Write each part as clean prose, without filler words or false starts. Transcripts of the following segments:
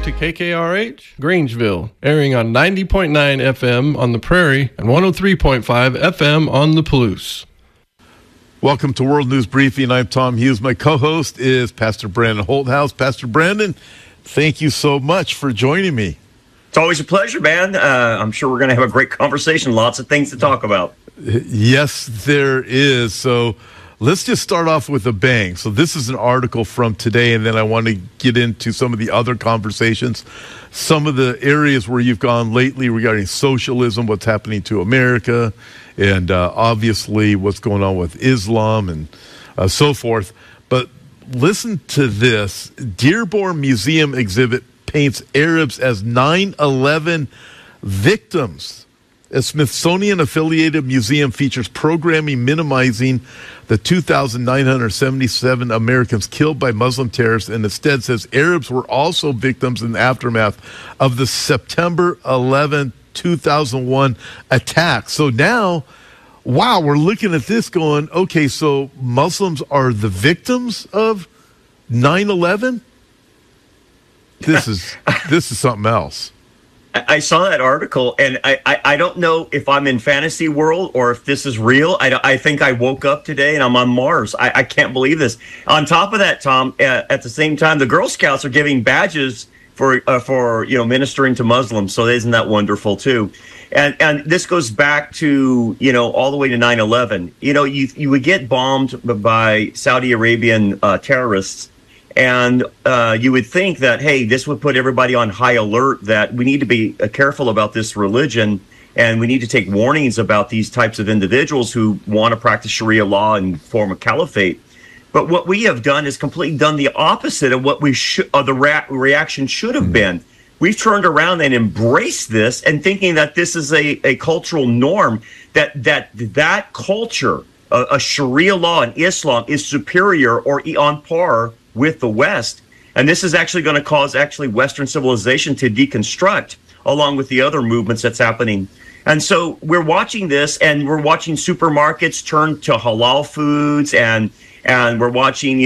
to KKRH, Grangeville, airing on 90.9 FM on the Prairie and 103.5 FM on the Palouse. Welcome to World News Briefing. I'm Tom Hughes. My co-host is Pastor Brandon Holthouse. Pastor Brandon, thank you so much for joining me. It's always a pleasure, man. I'm sure we're going to have a great conversation. Lots of things to talk about. Yes, there is. So let's just start off with a bang. So this is an article from today, and then I want to get into some of the other conversations, some of the areas where you've gone lately regarding socialism, what's happening to America, and obviously what's going on with Islam and so forth. But listen to this. Dearborn Museum exhibit paints Arabs as 9/11 victims. A Smithsonian-affiliated museum features programming minimizing the 2,977 Americans killed by Muslim terrorists and instead says Arabs were also victims in the aftermath of the September 11, 2001 attack. So now, wow, we're looking at this going, okay, so Muslims are the victims of 9/11? This is something else. I saw that article, and I don't know if I'm in fantasy world or if this is real. I think I woke up today and I'm on Mars. I can't believe this. On top of that, Tom, at the same time, the Girl Scouts are giving badges for ministering to Muslims. So isn't that wonderful too? And this goes back to all the way to 9/11. You would get bombed by Saudi Arabian terrorists. And you would think that, hey, this would put everybody on high alert that we need to be careful about this religion and we need to take warnings about these types of individuals who want to practice Sharia law and form a caliphate. But what we have done is completely done the opposite of what the reaction should have been. We've turned around and embraced this and thinking that this is a cultural norm, that culture, a Sharia law and Islam is superior or on par with the West. And this is actually going to cause Western civilization to deconstruct along with the other movements that's happening. And so we're watching this, and we're watching supermarkets turn to halal foods, and we're watching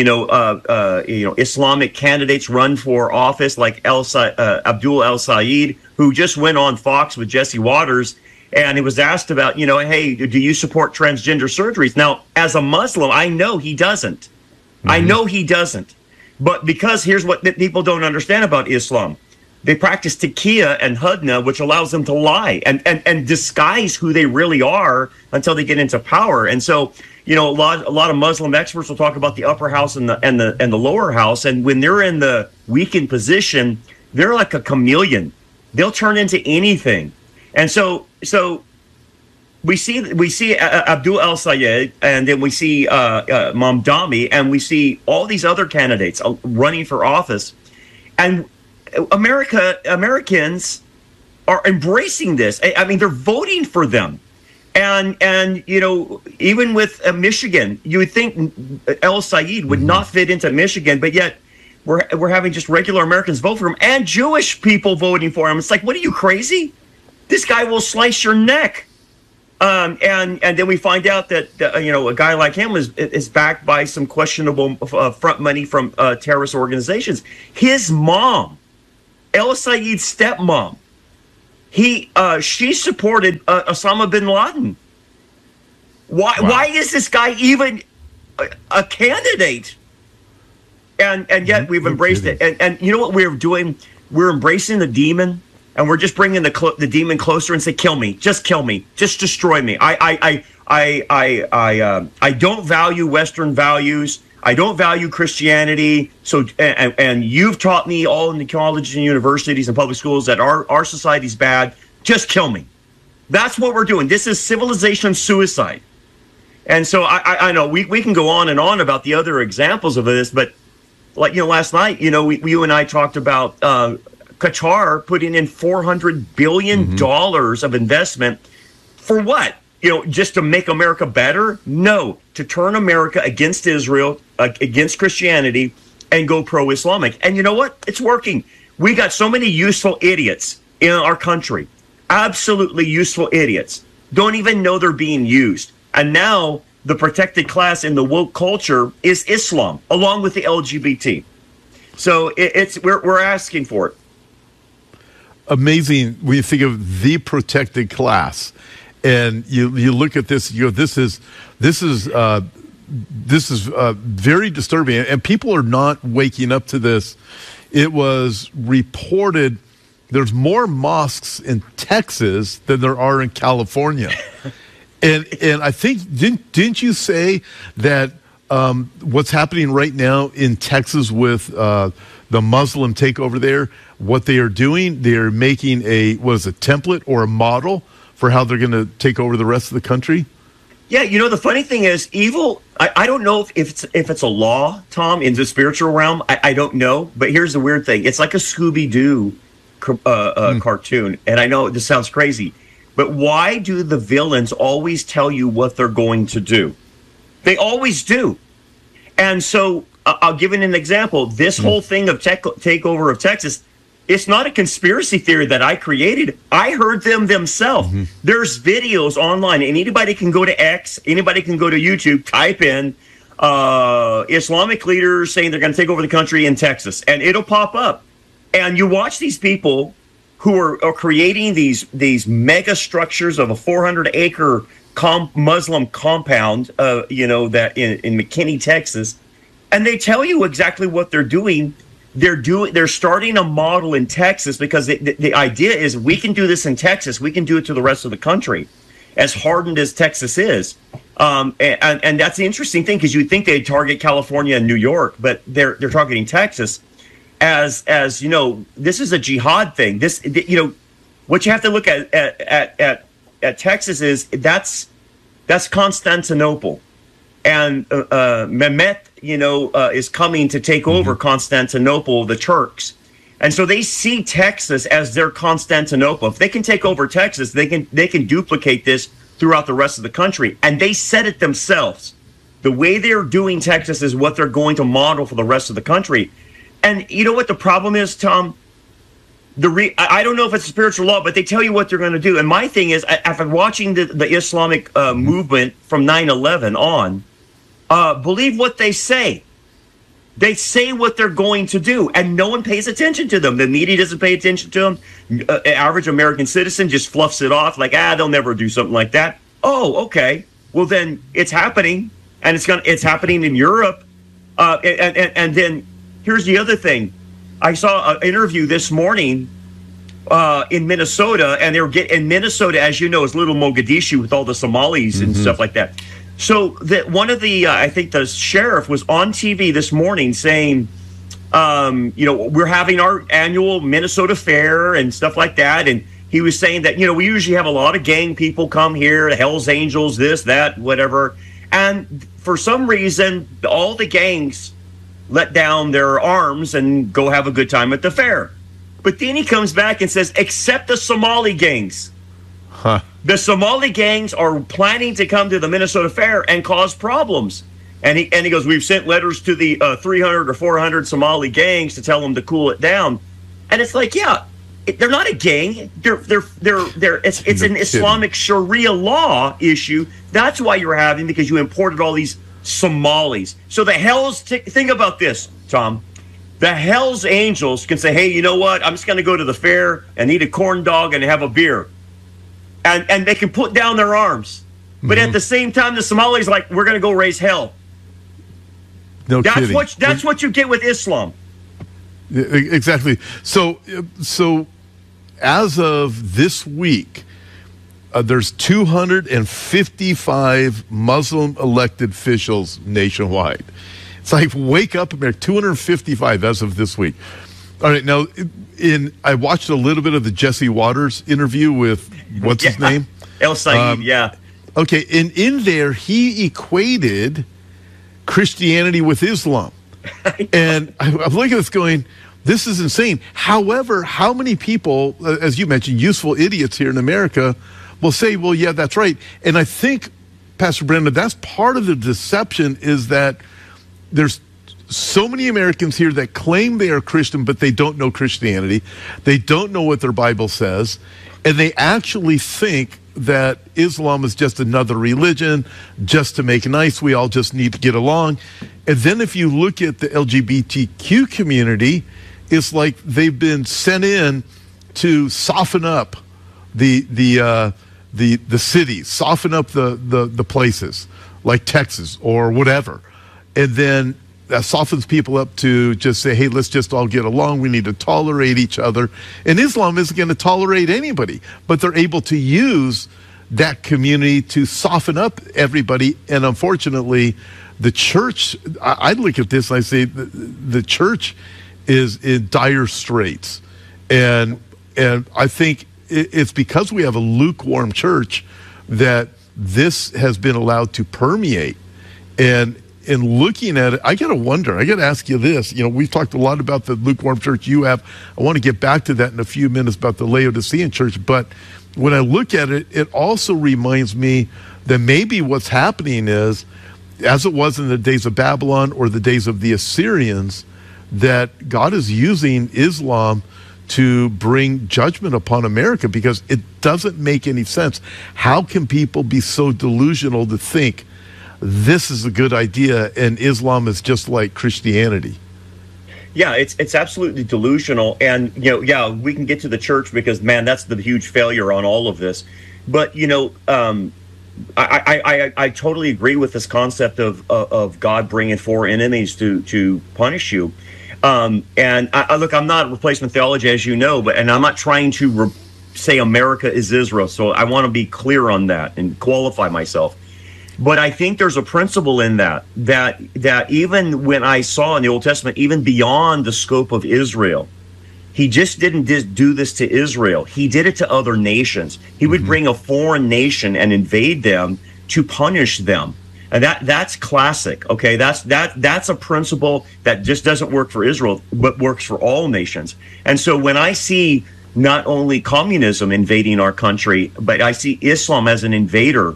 Islamic candidates run for office like Abdul El Sayed, who just went on Fox with Jesse Waters, and he was asked about, hey, do you support transgender surgeries? Now, as a Muslim, I know he doesn't. Mm-hmm. I know he doesn't. But because here's what people don't understand about Islam. They practice taqiyya and hudna, which allows them to lie and disguise who they really are until they get into power. And so, a lot of Muslim experts will talk about the upper house and the lower house. And when they're in the weakened position, they're like a chameleon. They'll turn into anything. And so we see Abdul El Sayed, and then we see Mamdani, and we see all these other candidates running for office, and Americans are embracing this. I mean, they're voting for them, and even with Michigan, you would think El Sayed would not fit into Michigan, but yet we're having just regular Americans vote for him and Jewish people voting for him. It's like, what are you, crazy? This guy will slice your neck. And then we find out that a guy like him is backed by some questionable front money from terrorist organizations. His mom, El Sayed's stepmom, she supported Osama bin Laden. Why is this guy even a candidate? And yet we've embraced it. And you know what we're doing? We're embracing the demon. And we're just bringing the demon closer and say, kill me, just destroy me. I don't value Western values. I don't value Christianity. So, and you've taught me all in the colleges and universities and public schools that our society's bad. Just kill me. That's what we're doing. This is civilization suicide. And so I know we can go on and on about the other examples of this, but like, last night, you and I talked about Qatar putting in $400 billion of investment for what? Just to make America better? No, to turn America against Israel, against Christianity, and go pro-Islamic. And you know what? It's working. We got so many useful idiots in our country. Absolutely useful idiots. Don't even know they're being used. And now the protected class in the woke culture is Islam, along with the LGBT. So we're asking for it. amazing when you think of the protected class, and you look at this. You go, this is very disturbing, and people are not waking up to this. It was reported there's more mosques in Texas than there are in California, and I think didn't you say that what's happening right now in Texas with the Muslim takeover there? What they are doing, they're making a template or a model for how they're going to take over the rest of the country. Yeah, the funny thing is, evil. I don't know if it's a law, Tom, in the spiritual realm. I don't know, but here's the weird thing: it's like a Scooby-Doo cartoon, and I know this sounds crazy, but why do the villains always tell you what they're going to do? They always do, and so I'll give an example. This whole thing of takeover of Texas. It's not a conspiracy theory that I created. I heard them themselves. Mm-hmm. There's videos online, and anybody can go to X, anybody can go to YouTube, type in Islamic leaders saying they're going to take over the country in Texas, and it'll pop up. And you watch these people who are creating these mega structures of a 400-acre Muslim compound, that in McKinney, Texas, and they tell you exactly what they're doing. They're starting a model in Texas because the idea is we can do this in Texas. We can do it to the rest of the country, as hardened as Texas is. And that's the interesting thing, because you'd think they'd target California and New York, but they're targeting Texas as this is a jihad thing. What you have to look at Texas is that's Constantinople. And Mehmet, is coming to take over Constantinople, the Turks. And so they see Texas as their Constantinople. If they can take over Texas, they can duplicate this throughout the rest of the country. And they said it themselves. The way they're doing Texas is what they're going to model for the rest of the country. And you know what the problem is, Tom? I don't know if it's a spiritual law, but they tell you what they're going to do. And my thing is, after watching the Islamic movement from 9/11 on, believe what they say. They say what they're going to do, and no one pays attention to them. The media doesn't pay attention to them. Average American citizen just fluffs it off like, they'll never do something like that. Oh, okay. Well, then it's happening, and it's happening in Europe. And then here's the other thing. I saw an interview this morning in Minnesota, and they were in Minnesota, as you know, is little Mogadishu with all the Somalis and stuff like that. So that one of the, I think the sheriff was on TV this morning saying, we're having our annual Minnesota fair and stuff like that. And he was saying that, we usually have a lot of gang people come here, the Hells Angels, this, that, whatever. And for some reason, all the gangs let down their arms and go have a good time at the fair. But then he comes back and says, except the Somali gangs. Huh. The Somali gangs are planning to come to the Minnesota Fair and cause problems. And he goes, we've sent letters to the 300 or 400 Somali gangs to tell them to cool it down. And it's like, they're not a gang. It's an Islamic Sharia law issue. That's why you're having, because you imported all these Somalis. So the Hells, think about this, Tom. The Hells Angels can say, hey, you know what? I'm just going to go to the fair and eat a corn dog and have a beer. And they can put down their arms. But at the same time, the Somalis are like, we're going to go raise hell. No kidding. That's what you get with Islam. Exactly. So as of this week, there's 255 Muslim elected officials nationwide. It's like, wake up, America. 255 as of this week. All right, now, I watched a little bit of the Jesse Waters interview with, what's his name? El Said, yeah. Okay, and in there, he equated Christianity with Islam. And I'm looking at this going, this is insane. However, how many people, as you mentioned, useful idiots here in America, will say, well, yeah, that's right. And I think, Pastor Brandon, that's part of the deception, is that there's so many Americans here that claim they are Christian, but they don't know Christianity. They don't know what their Bible says. And they actually think that Islam is just another religion, just to make nice. We all just need to get along. And then if you look at the LGBTQ community, it's like they've been sent in to soften up the cities, soften up the places like Texas or whatever, and then that softens people up to just say, hey, let's just all get along. We need to tolerate each other. And Islam isn't going to tolerate anybody, but they're able to use that community to soften up everybody. And unfortunately, the church, I look at this and I say the church is in dire straits. And I think it's because we have a lukewarm church that this has been allowed to permeate. And in looking at it, I got to ask you this. You know, we've talked a lot about the lukewarm church you have. I want to get back to that in a few minutes about the Laodicean church. But when I look at it, it also reminds me that maybe what's happening is, as it was in the days of Babylon or the days of the Assyrians, that God is using Islam to bring judgment upon America, because it doesn't make any sense. How can people be so delusional to think this is a good idea and Islam is just like Christianity? Yeah, it's absolutely delusional. And, you know, yeah, we can get to the church because, man, that's the huge failure on all of this. But, you know, I totally agree with this concept of God bringing four enemies to punish you. And look, I'm not replacement theology, as you know, and I'm not trying to say America is Israel. So I want to be clear on that and qualify myself. But I think there's a principle in that even when I saw in the Old Testament, even beyond the scope of Israel, he just didn't do this to Israel. He did it to other nations. He would bring a foreign nation and invade them to punish them. And that's classic. Okay, that's a principle that just doesn't work for Israel, but works for all nations. And so when I see not only communism invading our country, but I see Islam as an invader,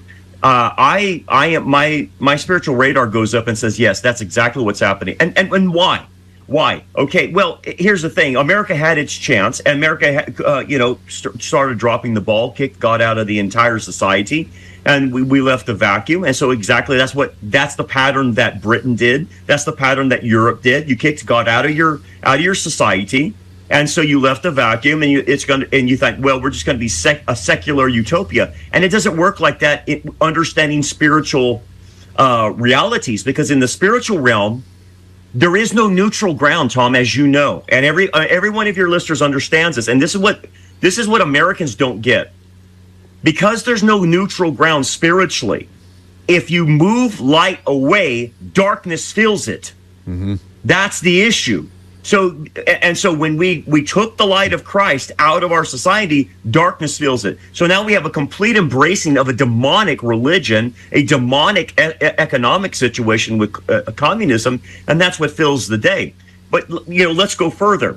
my spiritual radar goes up and says, yes, that's exactly what's happening. And why? Why? Okay, well, here's the thing. America had its chance, and America, started dropping the ball, kicked God out of the entire society, and we left a vacuum. And so exactly that's the pattern that Britain did. That's the pattern that Europe did. You kicked God out of your society, and so you left a vacuum, and you think, well, we're just going to be a secular utopia, and it doesn't work like that. Understanding spiritual realities, because in the spiritual realm, there is no neutral ground, Tom, as you know, and every one of your listeners understands this. And this is what Americans don't get, because there's no neutral ground spiritually. If you move light away, darkness fills it. Mm-hmm. That's the issue. So when we took the light of Christ out of our society, darkness fills it. So now we have a complete embracing of a demonic religion, a demonic economic situation with communism, and that's what fills the day. But, let's go further.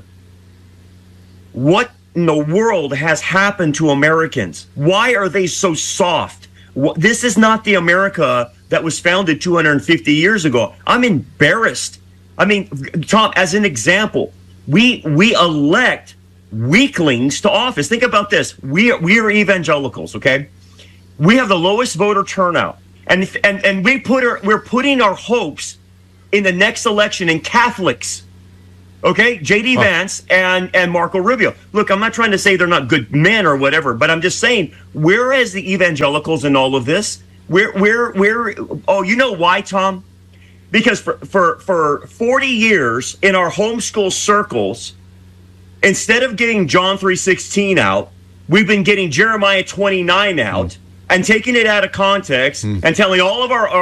What in the world has happened to Americans? Why are they so soft? This is not the America that was founded 250 years ago. I'm embarrassed. I mean, Tom, as an example, we elect weaklings to office. Think about this. We are evangelicals, okay? We have the lowest voter turnout. And we're putting our hopes in the next election in Catholics. Okay? J.D. Vance and Marco Rubio. Look, I'm not trying to say they're not good men or whatever, but I'm just saying, where is the evangelicals in all of this? Oh, you know why, Tom? Because for 40 years in our homeschool circles, instead of getting John 3:16 out, we've been getting Jeremiah 29 out and taking it out of context and telling all of our